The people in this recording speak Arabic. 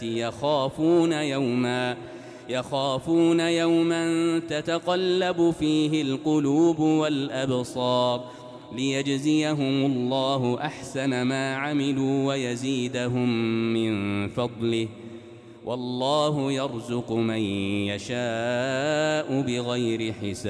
يخافون يوما تتقلب فيه القلوب والأبصار ليجزيهم الله أحسن ما عملوا ويزيدهم من فضله والله يرزق من يشاء بغير حساب.